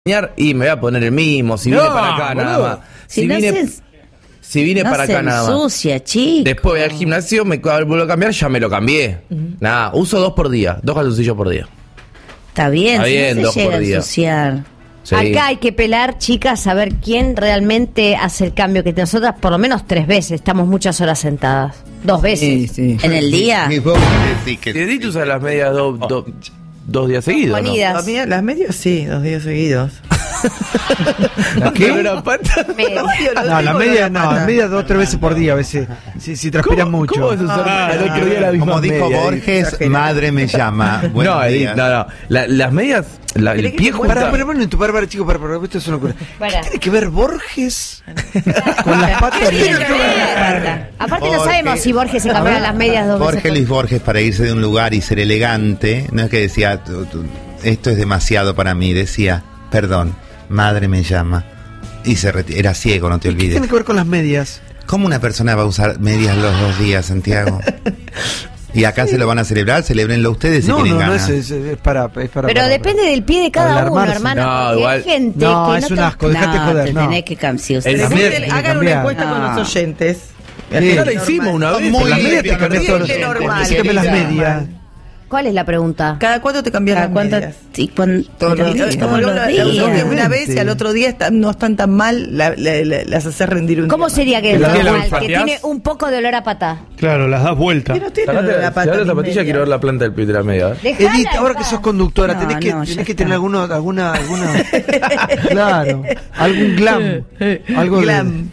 y me voy a poner el mismo, si vine para acá nada más. Si vine para acá nada más. Sucia, chico. Después voy al gimnasio, me vuelvo a cambiar, ya me lo cambié. Nada, uso 2 por día, 2 calzoncillos por día. Está bien, Está bien, si no 2 se llega por a día. ensuciar. Sí. Acá hay que pelar, chicas, a ver quién realmente hace el cambio. Que nosotras por lo menos 3 veces estamos muchas horas sentadas. 2 veces. Sí. ¿En el día? ¿Edith usa las medias 2 días seguidos? Ponidas. Las medias sí, 2 días seguidos. ¿Qué? ¿Una pata? No, la media no, la media 2 o 3 veces por día a veces. Si transpiras mucho. ¿Cómo es usar el otro día la misma Como dijo media, Borges, Edith? madre me llama. Buenos No, Edith, días. no. Las medias, el pie junto. Para, bueno, en tu para, chico, para, esto es una locura. Para. ¿Qué tiene que ver Borges con las patas? Tiene que ver. Aparte no Borges. sabemos si Borges se cambiaba las medias 2 veces. Jorge Luis Borges, para irse de un lugar y ser elegante, no es que decía, esto es demasiado para mí, decía, perdón, madre me llama. Y se era ciego, no te ¿Qué olvides. tiene que ver con las medias? ¿Cómo una persona va a usar medias los 2 días, Santiago? Y acá se lo van a celebrar, celebrenlo ustedes si No, tienen no ganas. es para. Pero depende del pie de para cada uno, alarmarse. hermano. No, Porque igual. hay gente No, que es no un asco, dejate joder. te No. tenés que cambiar. El- Las medias tienen que Hagan una cambiar. encuesta con los oyentes. Sí. Ya la hicimos una vez. Muy Las bien, medias te cambias todos los gente normal. días. Las medias. ¿Cuál es la pregunta? ¿Cada cuánto te cambias las medias? Sí, todos los días. Como Todos los la días. usas una vez y al otro día no están tan mal, las haces rendir un ¿Cómo día sería que ¿La es que la normal? Que olfateás? tiene un poco de olor a patá. Claro, las das vuelta. más. Pero Sacate la pata, la mis zapatilla, medias. quiero ver la planta del pie de la media. Dejala Edith, ahora en que paz. sos conductora, No, tenés que ya tener está. alguna claro, algún glam, algo Glam.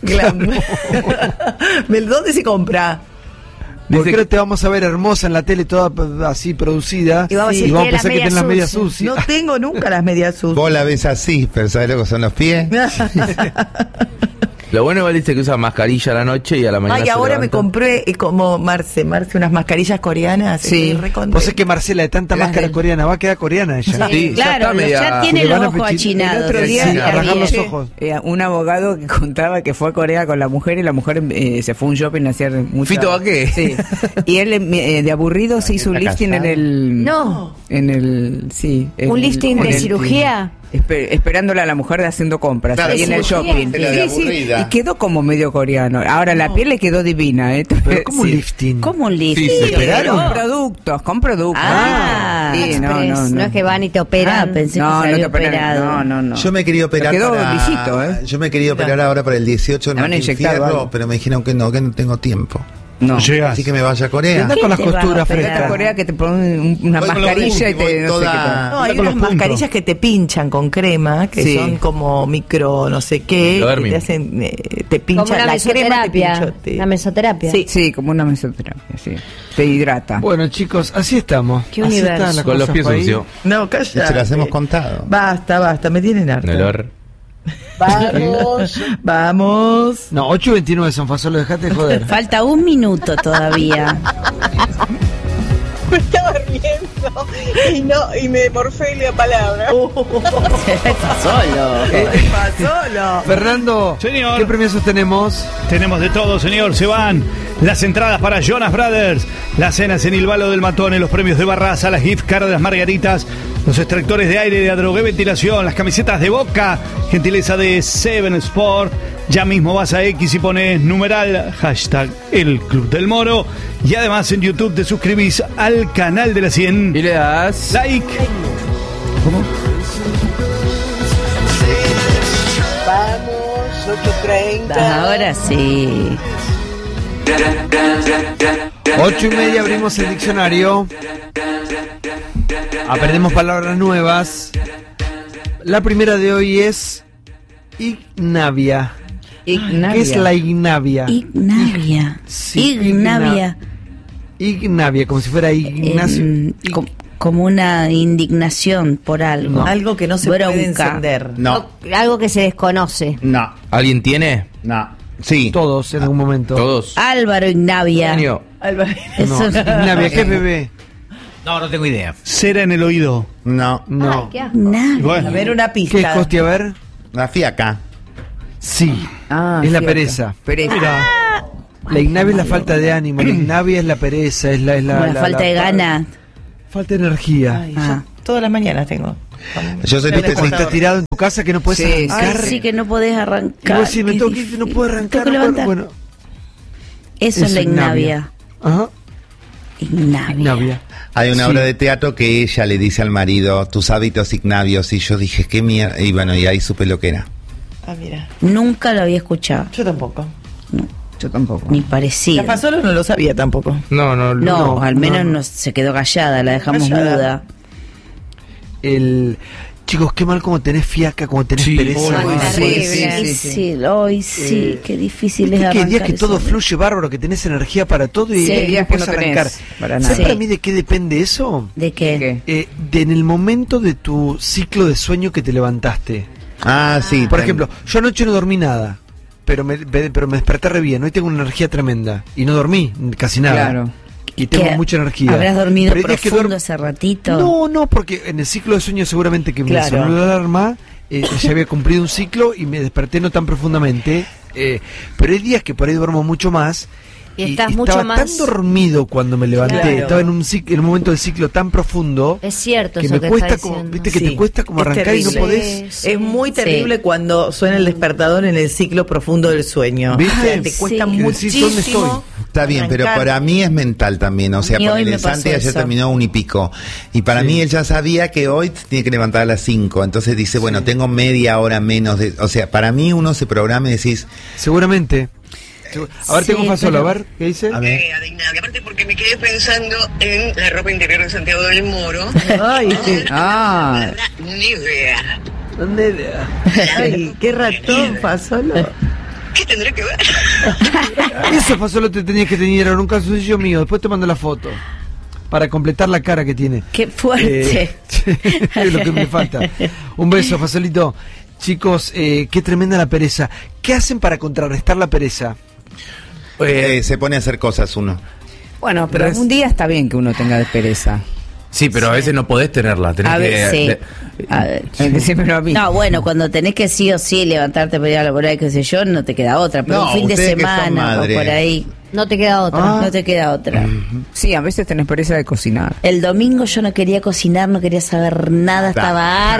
¿Dónde se compra? Porque ahora te vamos a ver hermosa en la tele, toda así producida, Y vamos a decir, y vamos a tiene pensar que las tienes las medias medias sucias. No tengo nunca las medias sucias. Vos la ves así, pero ¿sabés lo que son los pies? Lo bueno igual dice que usa mascarilla a la noche y a la mañana. Ay, se ahora me levanta. compré como Marce, unas mascarillas coreanas. Sí, estoy re contenta. vos es que Marcela de tanta Las máscara del- coreana va a quedar coreana ella. Sí, ya Claro, está media- ya tiene Se le los van a ojos pechit- achinados. El otro día Sí, a rasgar los escuché, ojos. un abogado que contaba que fue a Corea con la mujer y la mujer se fue a un shopping a hacer mucha... ¿Fito a qué? Sí. Y él de aburrido se hizo un ¿Está lifting en casado? el... No. En el... Sí. ¿Un lifting de cirugía? Esperándola a la mujer de haciendo compras Claro, ahí en el cirugía. shopping. Pero de Sí, sí. aburrida. Y quedó como medio coreano. Ahora la piel le quedó divina, ¿eh? Pero ¿cómo Sí. lifting? ¿Cómo un lift? Sí, sí. Con productos, con productos. Ah, Sí, Express. No es que van y te Ah, operan. pensé que No, se no había te operan. operado. No. Yo me quería operar quedó para... lisito, ¿eh? Yo me quería operar ahora para el 18 Me van a Martín inyectar Fierro, algo. pero me dijeron que no tengo tiempo. No. Llegás. Así que me vaya a Corea. Anda ¿Qué con las te vas a costuras operar? Vete a frescas. Corea que te ponen una Voy con los mascarilla y puntos, te voy no sé qué toda- te... No, hay con los unas puntos. mascarillas que te pinchan con crema, que Sí. son como micro no sé qué, Microdermin. que te hacen, te Como pinchan una la crema, te mesoterapia. pincho, Una mesoterapia. Sí. Sí, como una mesoterapia, sí. Te hidrata. Bueno, chicos, así estamos. Qué Así universo. están las Con los cosas pies por ahí. sucios. No, calla. Se las hemos contado. Basta, me tienen harta. Olor. Vamos. No, 8:29 son Fasolo, dejate de joder. Falta 1 minuto todavía. Me estaba riendo y me morfé la palabra. Solo. Solo. Fernando, Señor. ¿qué premios tenemos? Tenemos de todo, señor. Se van las entradas para Jonas Brothers, las cenas en el Balo del Matone, los premios de Barraza, las gift cards de las Margaritas, los extractores de aire de Adrogué Ventilación, las camisetas de Boca, gentileza de Seven Sport. Ya mismo vas a X y pones numeral hashtag El Club del Moro. Y además en YouTube te suscribís al canal de la 100. Y le das. Like. ¿Cómo? Vamos, 8:30. Ahora sí. 8:30 abrimos el diccionario. Aprendemos palabras nuevas. La primera de hoy es Ignavia. ¿Qué es la Ignavia? Ignavia. Sí, Ignavia. Ignavia, como si fuera Ignacio. Como una indignación por algo. Algo que no se puede encender. No, Algo que se desconoce. no, ¿Alguien tiene? no. Sí. Todos en algún momento. Todos. Álvaro Ignavia. Genio. Eso No, es- Ignavia, ¿qué es bebé? No tengo idea. Cera en el oído. No. No. Ay, qué asco. Ignavia. Bueno. A ver, una pista. ¿Qué es, Costi? A ver. La fiaca. Sí. Ah, Es la cierto. pereza. Pereza. La Ignavia es la falta de ánimo. La Ignavia es la pereza. Es la Como la falta de ganas. Falta de energía. Ay, Ah. yo todas las mañanas tengo. Yo soy ¿Viste cuando estás tirado en tu casa que no puedes arrancar? Ay, sí, que no podés arrancar. Y vos decís, me tengo que ir, no puedo arrancar. Tengo que levantar. Bueno, eso es la ignavia. Ajá. Ignavia. Hay una obra de teatro que ella le dice al marido, tus hábitos ignavios, y yo dije, qué mierda, y bueno, y ahí supe lo que era. Ah, mira. Nunca lo había escuchado. Yo tampoco. No. Yo tampoco. Ni parecido. La Fasolo no lo sabía tampoco. No, al menos no se quedó callada, la dejamos muda. Chicos, qué mal como tenés fiaca, como tenés pereza. Sí, qué difícil es arrancar. Que días que eso, todo fluye bárbaro, que tenés energía para todo y días que no arrancar. ¿Sabes para mí de qué depende eso? ¿De qué? En el momento de tu ciclo de sueño que te levantaste. Ah, sí. Por ejemplo, yo anoche no dormí nada, pero me desperté re bien. Hoy tengo una energía tremenda y no dormí casi nada. Claro. Y tengo mucha energía. ¿Habrás dormido profundo hace ratito? No, porque en el ciclo de sueño seguramente que me sonó la alarma, ya había cumplido un ciclo y me desperté no tan profundamente. Pero hay días que por ahí duermo mucho más. Y estás mucho estaba más tan dormido cuando me levanté, estaba en un momento del ciclo tan profundo. Es cierto, que eso me que cuesta está como, diciendo. viste que te cuesta como arrancar y no podés. Es muy terrible cuando suena el despertador en el ciclo profundo del sueño. ¿Viste? O sea, te cuesta muchísimo. ¿Dónde estoy? Está bien, pero arrancar. para mí es mental también, o sea, Y hoy porque me el Santi pasó ayer eso. terminó 1:00 y para mí él ya sabía que hoy tiene que levantar a las 5, entonces dice, bueno, tengo media hora menos de, o sea, para mí uno se programa y decís, Seguramente. A ver, tengo Fasolo, pero- a ver, ¿qué dice? a ver, Aparte porque me quedé pensando en la ropa interior de Santiago del Moro. Ay, sí. Ah, Ni idea. ¿Dónde? Ay, qué ratón, Fasolo. ¿Qué tendré que ver? Eso Fasolo te tenías que tener en un calzoncillo mío, después te mando la foto. Para completar la cara que tiene. Qué fuerte. Es lo que me falta. Un beso, Fasolito. Chicos, qué tremenda la pereza. ¿Qué hacen para contrarrestar la pereza? se pone a hacer cosas uno. bueno, pero un día está bien que uno tenga pereza. Sí, pero a veces no podés tenerla. Tenés A que, ver, sí. A ver. Decímelo a mí. No, bueno, cuando tenés que sí o sí levantarte para ir a laborar, qué sé yo, no te queda otra. Pero No, un fin de ustedes que son semana o madres. por ahí, No te queda otra. no te queda otra. Sí, a veces tenés pereza de cocinar. El domingo yo no quería cocinar, no quería saber nada, estaba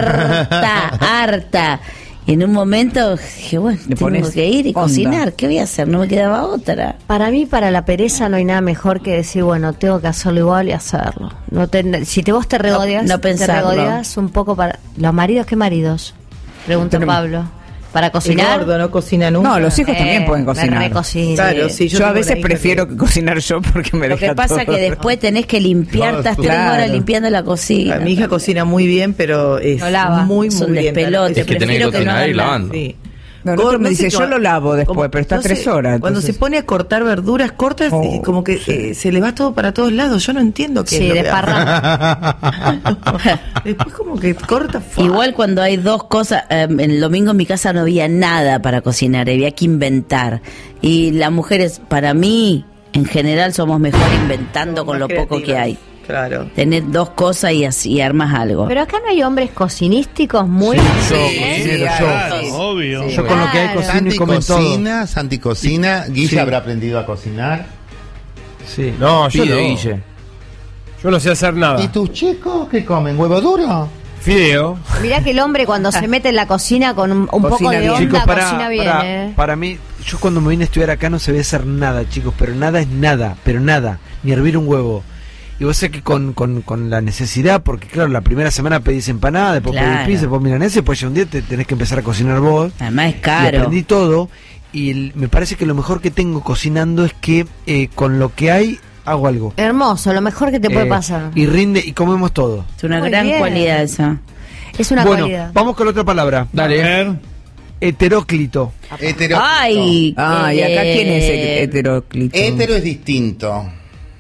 harta. Y en un momento dije, bueno, Le tengo pones que ir y onda. cocinar, ¿qué voy a hacer? No me quedaba otra. Para mí, para la pereza no hay nada mejor que decir, bueno, tengo que hacerlo igual y hacerlo. Si vos te regodeas, no pensarlo. te regodeas un poco para... ¿Los maridos qué maridos? Pregunta Tenemos- Pablo. ¿Para El cocinar? gordo no cocina nunca. No, los hijos también pueden me cocinar. recocino. Claro, sí, Yo a tengo veces una hija prefiero que cocinar yo porque me Lo deja que pasa todo. que después tenés que limpiar, estás 3 Claro. horas limpiando la cocina. Mi hija cocina muy bien, pero es No lava. muy, Es un muy bien. despelote. Es que tenés que prefiero que no cocinar y hagan nada. lavando. Sí. No, el otro me No sé dice, qué yo lo lavo después, como- pero está no sé, 3 horas. Cuando entonces- se pone a cortar verduras, cortas y como que se le va todo para todos lados. Yo no entiendo qué Sí, es lo de que hace. parranda. Después como que corta. Igual cuando hay dos cosas, el domingo en mi casa no había nada para cocinar, había que inventar. Y las mujeres, para mí, en general, somos mejor inventando con lo poco que hay. Claro. Tenés 2 cosas y así armas algo. Pero acá no hay hombres cocinísticos muy... Cocinero, Obvio. yo con lo que hay cocino y Santi comen todo. cocina, Santi cocina, Guilla Sí. habrá aprendido a cocinar. Sí. No, yo Pide, no. Guille. Yo no sé hacer nada. ¿Y tus chicos qué comen? ¿Huevo duro? Fideo. Mirá que el hombre cuando se mete en la cocina con un poco Cocina de bien. onda, Chicos, cocina bien, para mí, yo cuando me vine a estudiar acá no sabía hacer nada, chicos, pero nada es nada, pero nada, ni hervir un huevo. Y vos sé que con la necesidad, porque claro, la primera semana pedís empanada, después Claro. pedís pizza, después milanesa, después ya un día te tenés que empezar a cocinar vos. Además es Y caro. aprendí todo, y me parece que lo mejor que tengo cocinando es que con lo que hay, hago algo. Hermoso, lo mejor que te puede pasar. Y rinde, y comemos todo. Es una Muy gran bien. cualidad esa. Es una Bueno, cualidad. vamos con la otra palabra. A ver. Heteróclito. Ay, ¿Y acá quién es heteróclito? Hétero es distinto.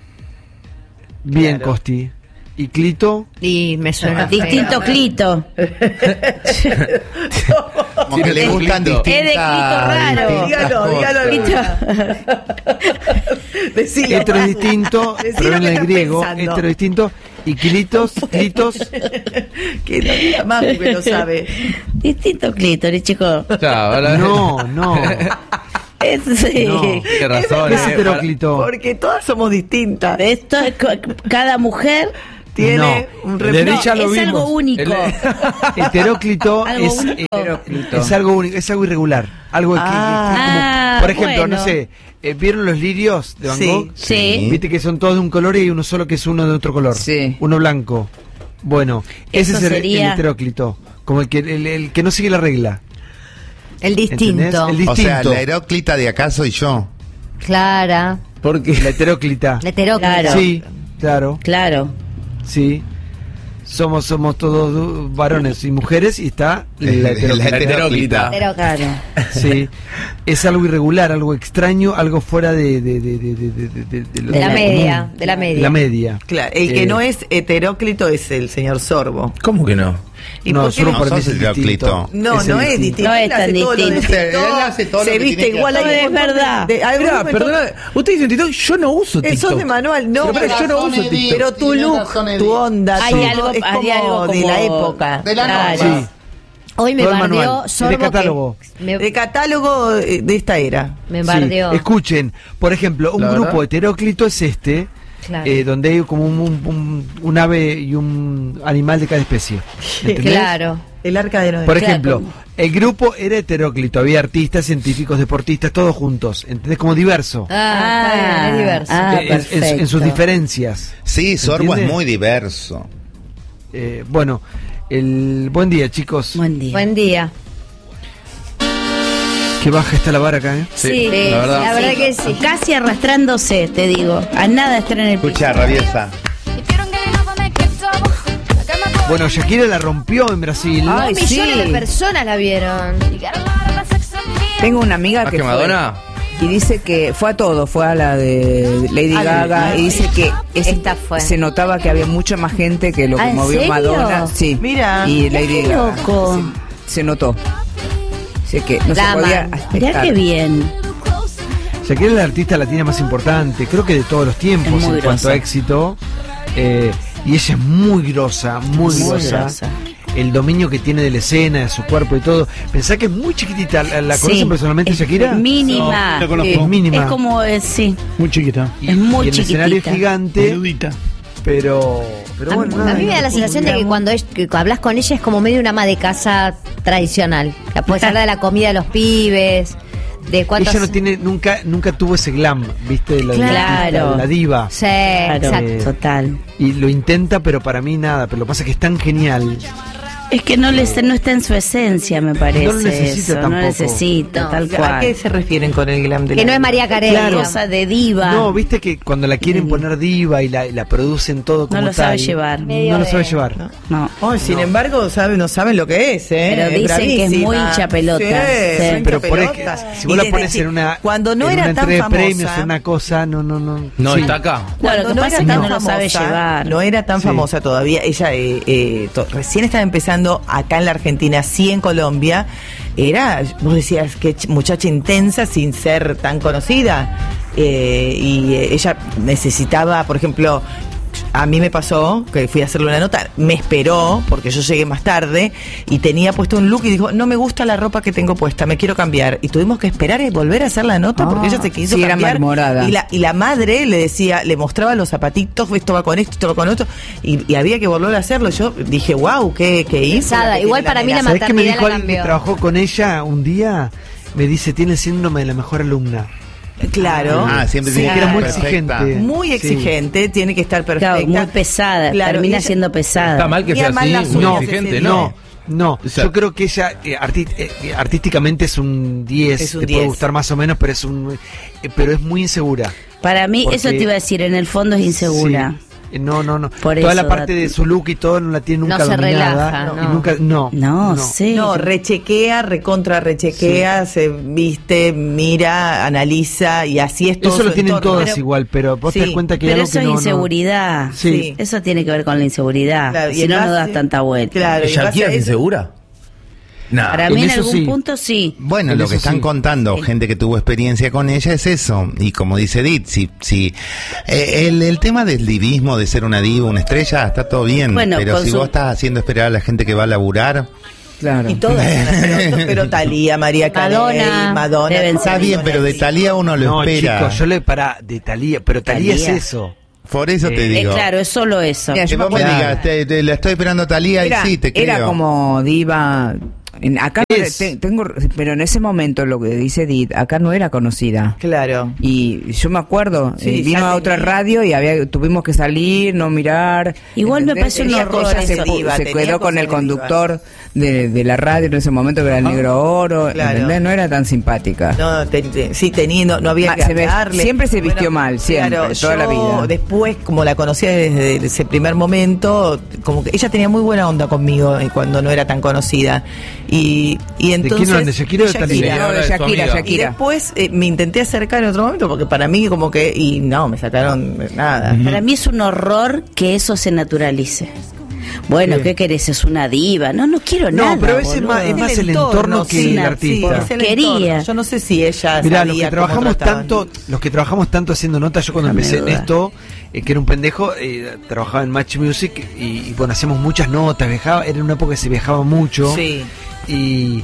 Bien, Claro. Costi. Y clito. Y me suena distinto clito. Como que le gustan clito. distintas. Es de clito raro. Dígalo. Decilo. Hetero es distinto, Decí lo proviene que del estás griego, pensando. hetero es distinto, y clitos, Que lo diga más porque lo sabe. Distinto clítoris, chico. Chao, ahora- no, Es, sí. no. Qué razón, ¿Qué es heteróclito? Porque todas somos distintas. Esto es cada mujer Tiene un derecha lo es vimos. algo único. Heteróclito Algo es, único. es algo único, es algo irregular. Algo que como, por ejemplo, bueno. no sé, ¿vieron los lirios de Van Sí. Gogh? Sí. Viste que son todos de un color y hay uno solo que es uno de otro color. Sí. Uno blanco. Bueno, ese Eso es el sería- heteróclito, como el que no sigue la regla. El distinto. ¿Entendés? El O sea, distinto. la Heróclita de acá soy yo. Clara. Porque la heteróclita. La heteróclita. Claro. Sí, claro, Claro. sí. Somos todos varones y mujeres y está la heteróclita. La heteróclita. Pero Claro. Sí, es algo irregular, algo extraño, algo fuera de lo De la media, común. de la media. La media. Claro, el que no es heteróclito es el señor Sorbo. ¿Cómo que no? ¿Y No, por qué solo no para mí sos es heteróclito? distinto. No, no es distinto. No es Él hace tan todo lo de distinto. TikTok, Él hace todo lo se que viste tiene que igual. hacer. hay un Es montón verdad. hay Mirá, un montón- perdona, usted dice TikTok, yo no uso TikTok. Sos de manual, no, Pero yo no uso TikTok. pero tu look, tu onda, Hay todo algo- es hay como algo de como- la época. De la Claro. nova. Sí. Hoy me Todo el bardeó manual, Sorbo. de catálogo. De catálogo de esta era. Me Sí. bardeó. Escuchen, por ejemplo, un La grupo verdad. heteróclito es este, Claro. donde hay como un ave y un animal de cada especie. ¿Entendés? Claro. El arca de Noé. Por Claro, ejemplo, como- el grupo era heteróclito, había artistas, científicos, deportistas, todos juntos, ¿entendés? Como diverso. Está bien, es diverso. En sus perfecto. diferencias. Sí, Sorbo es ¿Entiende? muy diverso. Bueno, buen día, chicos. Buen día. Buen día. Qué baja está la vara acá, ¿eh? Sí, la verdad. La verdad que sí. Casi arrastrándose, te digo. A nada de estar en el piso. Escucha, rabiesa. Bueno, Shakira la rompió en Brasil. Ay, Dos millones sí. de personas la vieron. Tengo una amiga ¿Más que que fue, Madonna? y dice que fue a todo, fue a la de Lady Gaga y dice que Esta fue. se notaba que había mucha más gente que lo que ¿Ah, en movió serio? Madonna. Sí. Mira. Y Lady Qué Gaga. loco. Se notó. Dice que no La se podía aman. Mirá aceptar. qué bien. Shakira es la artista latina más importante, creo que de todos los tiempos Es muy en cuanto grosa. a éxito. Y ella es muy grosa, muy Muy grosa. grosa. El dominio que tiene de la escena, de su cuerpo y todo. Pensá que es muy chiquitita. ¿La conocen Sí. personalmente, Es Shakira? Mínima. No, la conozco. Es mínima. Es como, sí. Muy chiquita. Y- es muy y el escenario es chiquitita. gigante, Peludita. pero bueno. A mí me da la sensación de que cuando que hablas con ella es como medio una ama de casa tradicional. La puedes hablar de la comida de los pibes, de cuántos... Ella no tiene, nunca tuvo ese glam, ¿viste? La, Claro. la diva. Sí, Claro, exacto. total. Y lo intenta, pero para mí nada. Pero lo que pasa es que es tan genial. Es que no está en su esencia, me parece. No lo necesita eso, no tampoco. necesita, No. tal ¿A cual. qué se refieren con el glam de Que la no es vida? María Carey. Claro. Cosa de diva. No, viste que cuando la quieren poner diva y la producen todo como No lo sabe tal, llevar. No lo sabe llevar. No. Oh, sin embargo, no saben lo que es, ¿eh? Pero dicen que es muy bravísima. hincha pelota. Sí, Sí. hincha Pero por ahí pelota. si vos Y la desde pones chi- en una cuando no en era una tan entrega de famosa, premios, en una cosa, no. No, Sí. está acá. Bueno, cuando lo que no pasa era es que tan no lo sabe famosa, llevar. no era tan Sí. famosa todavía. Ella recién estaba empezando acá en la Argentina, sí en Colombia. Vos decías que muchacha intensa sin ser tan conocida. Ella necesitaba, por ejemplo, a mí me pasó que fui a hacerle una nota, me esperó porque yo llegué más tarde y tenía puesto un look y dijo, no me gusta la ropa que tengo puesta, me quiero cambiar. Y tuvimos que esperar y volver a hacer la nota porque ella se quiso sí, era cambiar. marmorada. Y la madre le decía, le mostraba los zapatitos, esto va con esto va con esto, y había que volver a hacerlo. Yo dije, wow, ¿qué hizo? Pesada. La que Igual tiene para mí la nena. ¿Sabés qué me maternidad dijo la alguien que cambió. trabajó con ella un día? Me dice, tiene el síndrome de la mejor alumna. Claro. Siempre Sí, tiene que era muy perfecta. exigente. Muy Sí. exigente, tiene que estar perfecta. Claro, muy pesada. Claro, termina ella- siendo pesada. Está mal que Y sea además así, las muy uñas exigente, ese- ¿no? No, O sea- yo creo que ella artísticamente es un 10, Es un te 10. puede gustar más o menos, pero pero es muy insegura. Para mí, Porque- eso te iba a decir, en el fondo es insegura. Sí. No. Por Toda eso, la parte de su look y todo no la tiene nunca No se dominada. relaja, Y no. nunca, No, sí. No, rechequea, recontra rechequea, se viste, mira, analiza y así es todo. Eso lo su tienen entorno. todas Pero- igual, pero vos te das Sí, cuenta que hay Pero algo eso que es no, inseguridad. Sí. Eso tiene que ver con la inseguridad. Claro, y si en no, no base- das tanta vuelta. Claro, y en base ¿Shakira a es eso- insegura? Nah. Para mí, en en eso algún sí. punto, sí. Bueno, En lo eso que están sí. contando gente que tuvo experiencia con ella es eso. Y como dice Edith, el tema del divismo, de ser una diva, una estrella, está todo bien. Bueno, pero con si su- vos estás haciendo esperar a la gente que va a laburar, Claro. Y todas, pero Talía, María Carey, Madonna. deben ser está bien, pero de Talía uno lo No, espera. chicos, de Talía, pero Talía es Thalía. eso. Por eso te digo. Claro, es solo eso. Mira, Que vos me digas, la estoy esperando a Thalía y sí, te creo. Era como diva. Acá tengo, pero en ese momento lo que dice Edith, acá no era conocida. Claro. Y yo me acuerdo, Sí, vino a otra radio y tuvimos que salir, no mirar. Igual me ¿entendés? parece un Tenía horror cosas, eso. se quedó con el conductor de la radio en ese momento, que era el Negro Oro, Claro. ¿entendés? No era tan simpática. No, no había que darle. Siempre se vistió mal, siempre, claro, toda la vida. Después, como la conocía desde ese primer momento, como que ella tenía muy buena onda conmigo cuando no era tan conocida. Y entonces... quién hablan, de Shakira o de Thalía? No, de Shakira. Y después me intenté acercar en otro momento, porque para mí como que... Y no, me sacaron nada. Para mí es un horror que eso se naturalice. Bueno, ¿qué querés? Es una diva. No quiero nada. No, pero a veces es boludo. más el entorno que el artista. es el Quería. entorno. Yo no sé si ella Mirá, sabía los que trabajamos tanto haciendo notas, yo cuando Déjame empecé en dudar. esto, que era un pendejo, trabajaba en Match Music y bueno, hacíamos muchas notas, viajaba, era una época que se viajaba mucho. Sí. Y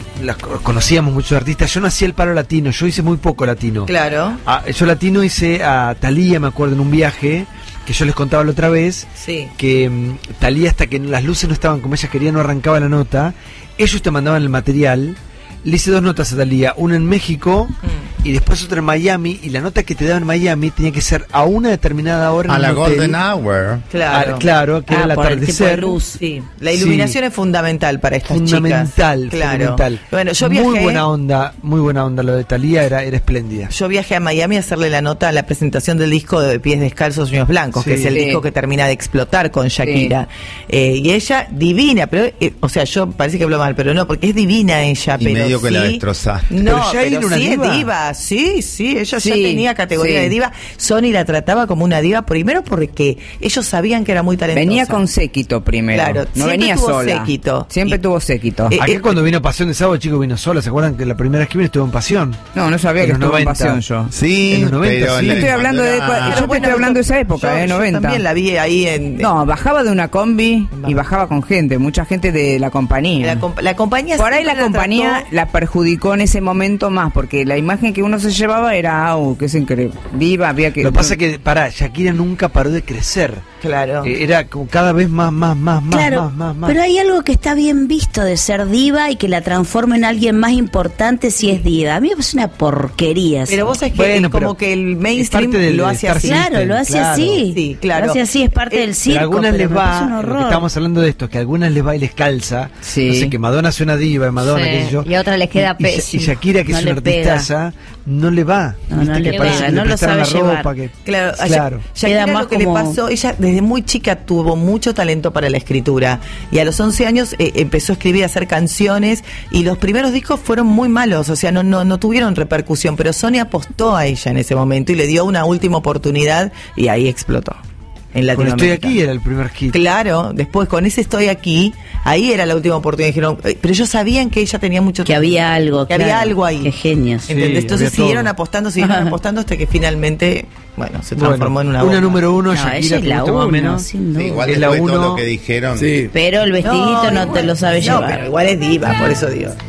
conocíamos muchos artistas. Yo no hacía el palo latino, yo hice muy poco latino. Claro. Yo latino hice a Thalía, me acuerdo, en un viaje, que yo les contaba la otra vez, Sí. que Thalía, hasta que las luces no estaban como ella quería, no arrancaba la nota, ellos te mandaban el material. Le hice 2 notas a Thalía, una en México y después otra en Miami, y la nota que te daban en Miami tenía que ser a una determinada hora A en la el hotel. Golden Hour. Claro. Claro, que era el por el tipo de atardecer. luz. Sí, la iluminación es fundamental para estas Fundamental, chicas. Claro. fundamental. Bueno, yo viajé. Muy buena onda lo de Thalía, era espléndida. Yo viajé a Miami a hacerle la nota a la presentación del disco de Pies Descalzos, Sueños Blancos, Sí. que es el Sí. disco que termina de explotar con Shakira. Y ella, divina, pero, o sea, yo parece que hablo mal, pero no, porque es divina ella, Y pero medio que sí, la destrozaste. No, Pero ya pero era una sí diva. es diva, sí, ella ya Sí, tenía categoría sí. de diva. Sony la trataba como una diva, primero porque ellos sabían que era muy talentosa. Venía con séquito primero. Claro, no siempre venía tuvo sola. séquito. Siempre Y- tuvo séquito. Acá cuando vino Pasión de Sábado, chico, vino sola. ¿Se acuerdan que la primera vez que vino estuvo en Pasión? no sabía en que los estuvo en 90. pasión yo. Sí, En los 90, pero sí. Yo estoy hablando de, cuando era- yo te estoy hablando de esa época, yo 90. también la vi ahí en... No, bajaba de una combi y bajaba con gente, mucha gente de la compañía. La compañía Por ahí siempre la compañía trató- la perjudicó en ese momento más, porque la imagen que uno se llevaba era, que es increíble, viva, había que... Lo que pasa es que, Shakira nunca paró de crecer. Claro. Era como cada vez más. Claro, más. pero hay algo que está bien visto de ser diva y que la transforma en alguien más importante si es diva. A mí me parece una porquería. Pero vos sabés que Bueno, como pero que el es mainstream parte del lo hace Star así. System. Claro, lo hace claro. así. Sí, claro. Lo hace así, es parte del circo. Pero a algunas pero les me parece un va, lo que horror. estábamos hablando de esto, que a algunas les va y les calza. Sí. No sé, que Madonna es una diva, Madonna, Sí, qué sé yo. y a otra les queda pésimo. Y Shakira, que No es una le pega. artistaza, no le va. No, ¿Viste? no que le parece pega, que no le lo prestaron sabe la llevar. ropa. Que... Claro, Claro. Shakira Queda más lo que le como- pasó, ella desde muy chica tuvo mucho talento para la escritura y a los 11 años empezó a escribir, a hacer canciones y los primeros discos fueron muy malos, o sea, no tuvieron repercusión, pero Sony apostó a ella en ese momento y le dio una última oportunidad y ahí explotó. En Con Latinoamérica. Estoy Aquí era el primer hit. Claro, después con ese Estoy Aquí, ahí era la última oportunidad. Dijeron, pero ellos sabían que ella tenía mucho Que había algo, que había claro. algo ahí. Qué genios. Sí, ¿Entendés? Entonces había siguieron todo. apostando hasta que finalmente, bueno, se transformó en una bomba. número uno, No, Shakira, ella es que la gusta más o uno, menos. sin duda. Sí, igual Es la después de todo uno. lo que dijeron. Sí. Pero el vestidito no, te igual- lo sabe no, llevar. pero igual es diva, por eso digo.